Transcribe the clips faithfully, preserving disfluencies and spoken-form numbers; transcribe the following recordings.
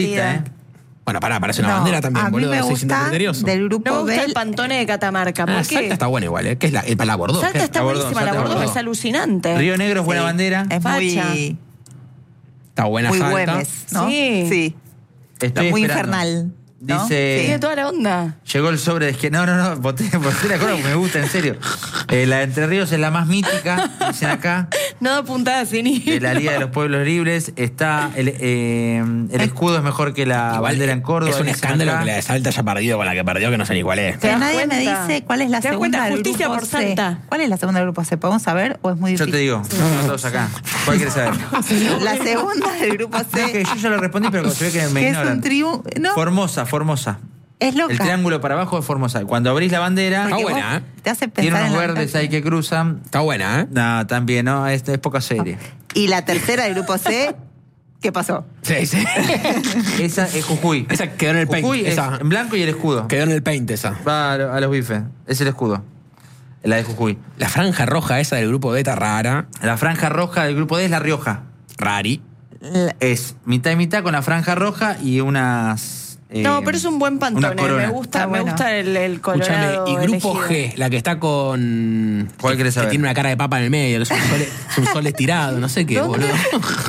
¿eh? Bueno, pará, parece una No, bandera también, a mí boludo. me Estoy siendo gusta criterioso. del No me grupo gusta B. el Pantone de Catamarca. ¿Por Ah, qué? Salta está buena igual, ¿eh? ¿Qué es la, el la Bordeaux? Salta ¿Qué? está La Bordeaux, buenísima, la Salta Bordeaux Bordeaux. es alucinante. Río Negro es buena Sí, bandera. Es muy, Facha. Está buena muy Salta. Güemes, ¿no? Sí. Sí. Estoy Muy esperando. infernal, ¿no? Dice... Tiene toda la onda. Llegó el sobre de que no, no, no, voté, voté la cosa porque me gusta, en serio. Eh, la de Entre Ríos es la más mítica, dicen acá, No da puntada sin ir. de la Liga de los Pueblos Libres. Está el, eh, el escudo es mejor que la Igual, bandera en Córdoba. es un dicen escándalo acá. que la de Salta haya perdido con la que perdió, que no sé ni cuál es. ¿Te Que das nadie me cuenta? dice cuál es la ¿Te das segunda cuenta? del Justicia grupo por C. Salta. ¿Cuál es la segunda del grupo C? ¿Podemos saber o es muy Yo difícil? te digo, estamos todos acá. ¿Cuál quieres saber? La segunda del grupo Es que C. yo ya lo respondí, pero se ve que me Que es ignoran. un triunfo. No, Formosa, Formosa. es loca. El triángulo para abajo es Formosa. Cuando abrís la bandera, Está Porque buena, vos ¿eh? Te hace tiene pensar unos en la- verdes ahí que cruzan. Está buena, ¿eh? No, también, no, es, es poca serie. Y la tercera del grupo C, ¿qué pasó? Sí, sí. Esa es Jujuy. Esa quedó en el paint. Jujuy es Esa en blanco y el escudo. quedó en el paint esa. Va a, lo- a los bifes. Es el escudo. La de Jujuy. La franja roja esa del grupo beta rara. La franja roja del grupo D es La Rioja. Rari. La- Es mitad y mitad con la franja roja y unas... eh, No, pero es un buen una Pantone. corona. Me gusta, Está me bueno. gusta el, el Escúchame, colorado y grupo elegido. G, la que está con. ¿Cuál que- querés saber? Que tiene una cara de papa en el medio, que es un sol, es un sol estirado, no sé qué, ¿Dónde? boludo.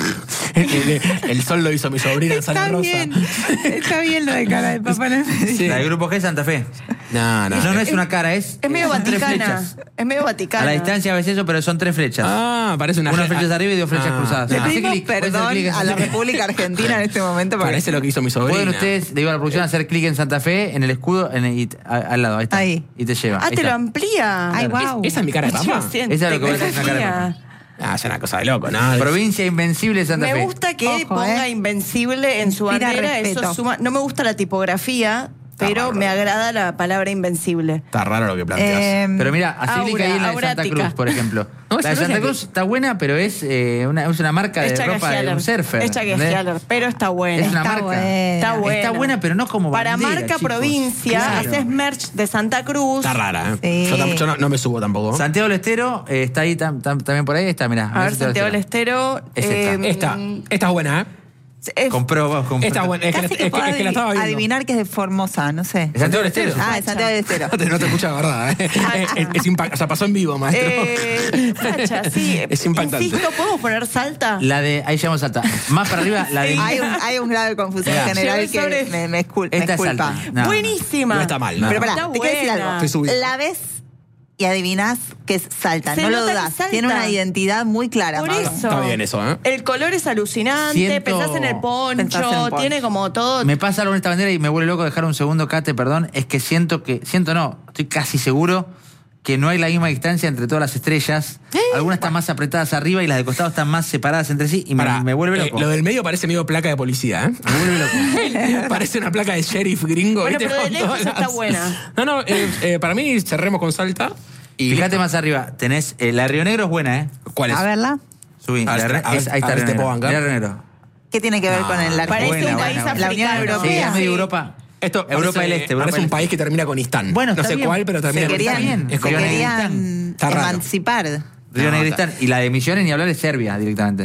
el, el- el sol lo hizo mi sobrina en Santa Está Rosa. bien. Está bien lo de cara de papá en el medio. Sí. La del grupo G es Santa Fe. No, no. No, no es una cara, es... Es medio son tres vaticana. flechas. Es medio vaticana. A la distancia ves eso, pero son tres flechas. Ah, parece una. Una flecha arriba y dos flechas Ah, cruzadas. Le ah. Hace pedimos clic, puede hacer perdón clic en a la Santa Fe. República Argentina en este momento. porque- Parece lo que hizo mi sobrina. Pueden ustedes, digo a la producción, hacer clic en Santa Fe, en el escudo, en el- y- a- al lado, ahí está. Ahí. Y te lleva. Ah, Ahí te lo está. amplía. Ay, Es- wow. ¿Esa es mi cara de Yo papa? siento Esa es lo que que voy a hacer en la cara de amplía. Ah, es una cosa de loco, ¿no? Provincia Invencible de Santa Fe. Me gusta que Ojo, ponga eh. Invencible en su Inspira bandera. respeto. Eso suma. No me gusta la tipografía, pero raro. me agrada la palabra Invencible. Está raro lo que planteas. Eh, Pero mira, hace clic Aura, ahí en la de Santa aurática. Cruz, por ejemplo. No, la de esa no es Santa la que- Cruz está buena, pero es, eh, una, es una marca de Es ropa de Chagas un surfer. Es Chagas ¿entendés? Heller, pero está buena. Es una Está marca. buena. Está buena. Está buena, pero no como Para bandera, marca chicos. provincia, Claro. haces merch de Santa Cruz. Está rara, ¿eh? Sí. Yo, tam- yo no, no me subo tampoco. Santiago del Estero eh, está ahí tam- tam- también por ahí. Está, mirá. A ver, Santiago del Estero. Es esta. eh, Esta, esta es buena, ¿eh? es- Compró, vos, compró. Esta es buena. Es que, Casi es que que- puedo es que la estaba adiv- viendo. adivinar que es de Formosa, no sé. ¿Es Santiago del Estero? Ah, es Santiago del Estero. No te, no te escucha de verdad, ¿eh? es, es impact- o sea, pasó en vivo, maestro. eh, facha, sí. Es impactante. Insisto, ¿podemos poner Salta? La de, ahí llegamos Salta. Más para arriba, la de... Hay un, hay un grado de confusión Mirá. general Llevé sobre- que me, me, escul- me Esta es disculpa. Salta. No, Buenísima. No está mal, no. Pero pará, Está te quiero decir buena. algo. Estoy subido. La ves y adivinás que es Salta. Se no lo nota que dudas. es Salta. Tiene una identidad muy clara. Por Mauro. eso. Está bien eso, ¿eh? El color es alucinante, Siento- pensás en el poncho, Pensás en el poncho. tiene como todo. Me pasa algo en esta bandera y me vuelve loco dejar un segundo, Cate, perdón. Es que siento que, siento no, estoy casi seguro que no hay la misma distancia entre todas las estrellas. Algunas están más apretadas arriba y las de costado están más separadas entre sí y me, Pará, me vuelve eh, loco. lo del medio parece medio placa de policía, ¿eh? Me vuelve loco. Parece una placa de sheriff gringo. Bueno, ¿viste? pero de Con lejos todas está las- buena. No, no, eh, eh, para mí cerremos con Salta. Y Fíjate más arriba, tenés, eh, la de Río Negro es buena, ¿eh? ¿Cuál es? A verla. Subí, A ver, la de- a ver, es- ahí a está ver, Río ¿te Negro. puedo bancar? Mirá Río Negro. ¿Qué tiene que ver No, con el parece Argentina? un país La Unión africano. Sí, Europea. es medio Sí. Europa. Esto Europa parece, del Este, Europa parece del un Este. país que termina con Istán. Bueno, no está sé bien. cuál, pero Se termina con querían, Istán. bien. Es se como- Río querían Está raro. emancipar. Río No, Negristán. Y la de Misiones, ni hablar, es Serbia directamente.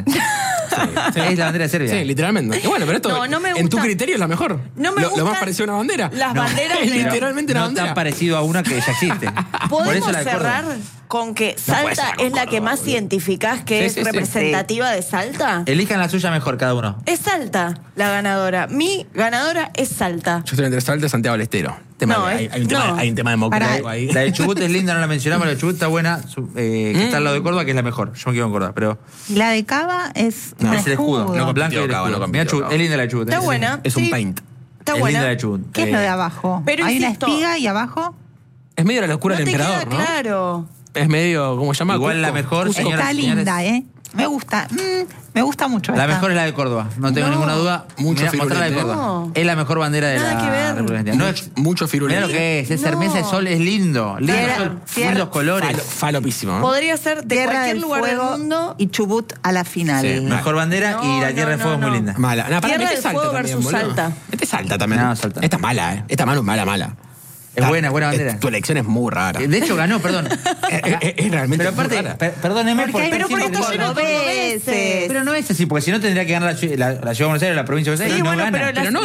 Sí. Es la bandera de Serbia. Sí, literalmente. Y bueno, pero esto, No, no me en tu gusta. criterio es la mejor. No me lo, lo gustan más parecido a una bandera. las No. banderas Es de- literalmente una no bandera. tan parecido a una que ya existe. Por Podemos eso la de cerrar Córdoba. con que puede Salta cerrar con es la que Córdoba, más boludo. identificás que Sí, es sí, sí. representativa de Salta. Elijan la suya mejor cada uno. Es Salta la ganadora. Mi ganadora es Salta. Yo estoy entre Salta y Santiago del Estero. Tema No, de- hay, es- hay un tema, no. hay un tema democrático ahí. La de Chubut es linda, no la mencionamos. La de Chubut está buena, su- eh, que está al lado de Córdoba, que es la mejor. Yo me quedo en Córdoba, pero Y la de Cava es No, un es el escudo. escudo. No, compitió blanco y el Cava, escudo. no compitió Mirá Chubut, Cava. es linda la de Chubut. Está eh. buena. Es un sí. paint. Está Es buena. linda la de Chubut. ¿Qué es Eh, lo de abajo? pero Hay una insisto- espiga y abajo Es medio la locura No del te emperador, queda ¿no? claro. Es medio, ¿cómo se llama? Igual la Cusco. mejor, Cusco. señoras está y señores. linda, ¿eh? Me gusta. Mm, me gusta mucho La esta. mejor es la de Córdoba, no tengo No. ninguna duda. Mucho Mirá, mostrá la de firulete. Córdoba. No. Es la mejor bandera de Nada la que ver. República Argentina. No, es- Mucho firulete. mirá lo que es, es No. hermosa, el sol es lindo. Lindo Tierra- sol, tierra- lindos colores. Falo- falopísimo. ¿eh? Podría ser de Tierra cualquier del lugar Fuego del mundo. y Chubut a la final. Sí. Mejor bandera No, y la no, Tierra de no, Fuego es muy no. linda. Mala. No, para Tierra mete del Salta Fuego también, versus boludo. Salta. Este Salta también. No, Salta. Esta es mala, ¿eh? Esta mano es mala, mala. Es buena, buena bandera. Eh, Tu elección es muy rara. De hecho, ganó, perdón. Es, es- es realmente Pero muy aparte, rara. per- perdóneme Porque por hay- Pero decir porque que- está lleno de cordobeses. cordobeses. Pero no es así, porque si no tendría que ganar la, ci- la, la ciudad de Buenos Aires o la provincia de Buenos Aires Sí, y no bueno, gana. pero la- Pero no